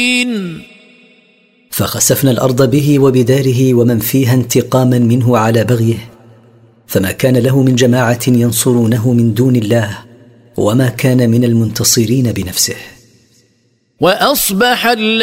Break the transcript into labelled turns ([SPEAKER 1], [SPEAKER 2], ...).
[SPEAKER 1] فخسفنا الأرض به وبداره ومن فيها انتقاما منه على بغيه، فما كان له من جماعة ينصرونه من دون الله، وما كان من المنتصرين بنفسه.
[SPEAKER 2] وأصبح